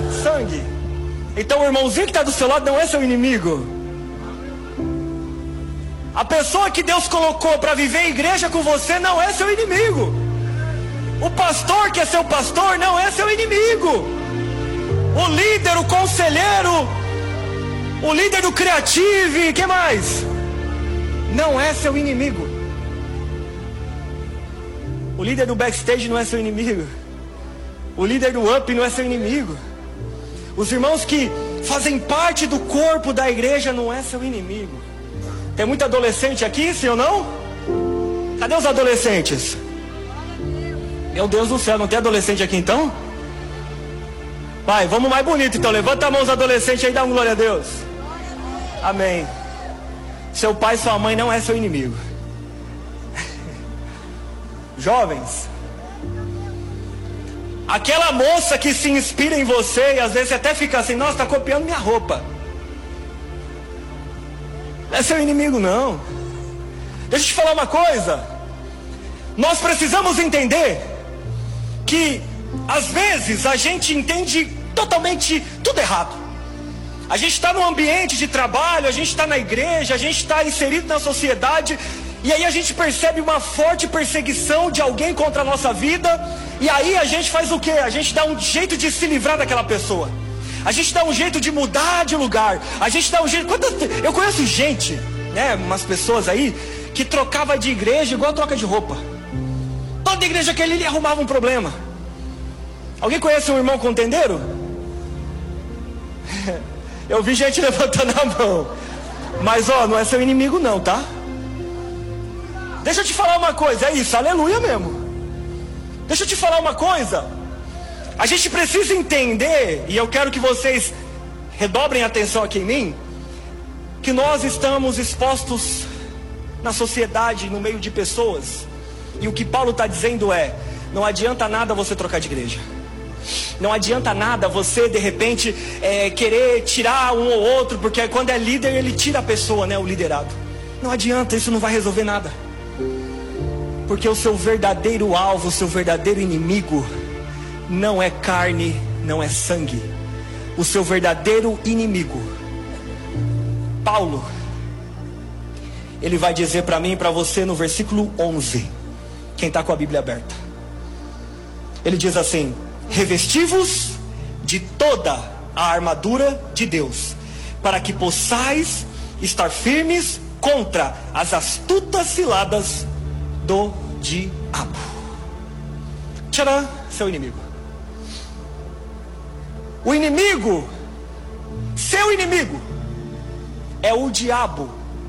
sangue. Então o irmãozinho que está do seu lado não é seu inimigo. A pessoa que Deus colocou para viver a igreja com você não é seu inimigo. O pastor que é seu pastor não é seu inimigo. O líder, o conselheiro, o líder do Creative, que mais? Não é seu inimigo. O líder do backstage não é seu inimigo. O líder do up não é seu inimigo. Os irmãos que fazem parte do corpo da igreja não é seu inimigo. Tem muito adolescente aqui, sim ou não? Cadê os adolescentes? Meu Deus do céu, não tem adolescente aqui então? Vai, vamos mais bonito então. Levanta a mão os adolescentes aí e dá uma glória a Deus. Amém. Seu pai e sua mãe não é seu inimigo. Jovens, aquela moça que se inspira em você e às vezes até fica assim, nossa, está copiando minha roupa. Não é seu inimigo não. Deixa eu te falar uma coisa. Nós precisamos entender que às vezes a gente entende totalmente tudo errado. A gente está no ambiente de trabalho, a gente está na igreja, a gente está inserido na sociedade, e aí a gente percebe uma forte perseguição de alguém contra a nossa vida, e aí a gente faz o quê? A gente dá um jeito de se livrar daquela pessoa. A gente dá um jeito de mudar de lugar. A gente dá um jeito... Eu conheço gente, né, umas pessoas aí, que trocava de igreja igual troca de roupa. Toda igreja que ele arrumava um problema. Alguém conhece um irmão contendeiro? Eu vi gente levantando a mão. Mas ó, não é seu inimigo não, tá? Deixa eu te falar uma coisa, é isso, aleluia mesmo. Deixa eu te falar uma coisa. A gente precisa entender, e eu quero que vocês redobrem a atenção aqui em mim, que nós estamos expostos na sociedade, no meio de pessoas. E o que Paulo está dizendo é, não adianta nada você trocar de igreja. Não adianta nada você de repente querer tirar um ou outro, porque quando é líder ele tira a pessoa, né, o liderado. Não adianta, isso não vai resolver nada. Porque o seu verdadeiro alvo, o seu verdadeiro inimigo não é carne, não é sangue. O seu verdadeiro inimigo, Paulo, ele vai dizer para mim e para você no versículo 11. Quem está com a Bíblia aberta? Ele diz assim: revesti-vos de toda a armadura de Deus, para que possais estar firmes contra as astutas ciladas do diabo. Tcharam, seu inimigo. O inimigo, seu inimigo, é o diabo.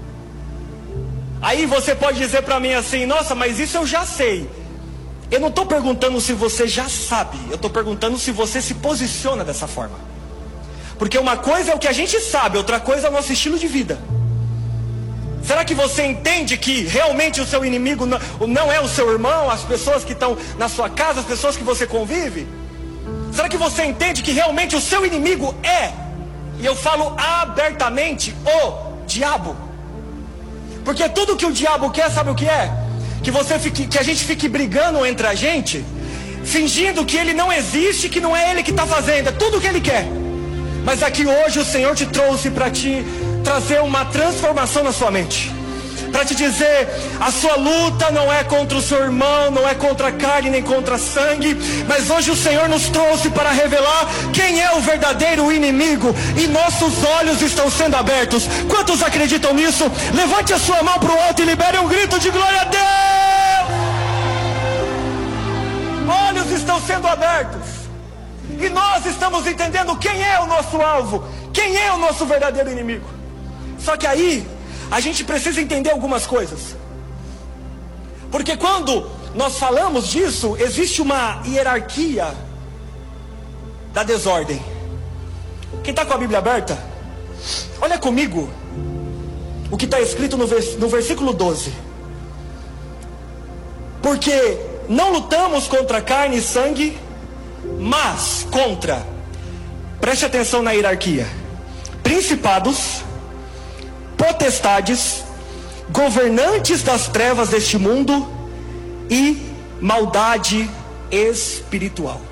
Aí você pode dizer para mim assim, nossa, mas isso eu já sei. Eu não estou perguntando se você já sabe, eu estou perguntando se você se posiciona dessa forma. Porque uma coisa é o que a gente sabe, outra coisa é o nosso estilo de vida. Será que você entende que realmente o seu inimigo não é o seu irmão, as pessoas que estão na sua casa, as pessoas que você convive? Será que você entende que realmente o seu inimigo é, e eu falo abertamente, o diabo? Porque tudo que o diabo quer, sabe o que é? Que a gente fique brigando entre a gente, fingindo que ele não existe, que não é ele que está fazendo, é tudo o que ele quer. Mas aqui hoje o Senhor te trouxe para te trazer uma transformação na sua mente, para te dizer, a sua luta não é contra o seu irmão, não é contra a carne nem contra sangue, mas hoje o Senhor nos trouxe para revelar quem é o verdadeiro inimigo, e nossos olhos estão sendo abertos. Quantos acreditam nisso? Levante a sua mão para o alto e libere um grito de glória a Deus. Olhos estão sendo abertos, e nós estamos entendendo quem é o nosso alvo, quem é o nosso verdadeiro inimigo. Só que aí a gente precisa entender algumas coisas, porque quando nós falamos disso, existe uma hierarquia da desordem. Quem está com a Bíblia aberta, olha comigo o que está escrito no versículo 12. Porque não lutamos contra carne e sangue, mas contra, preste atenção na hierarquia, principados, potestades, governantes das trevas deste mundo e maldade espiritual.